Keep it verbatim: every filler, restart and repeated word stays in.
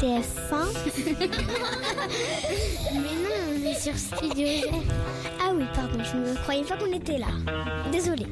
T F un. Mais non, on est sur Studio G. Ah oui, pardon, je ne croyais pas qu'on était là. Désolée.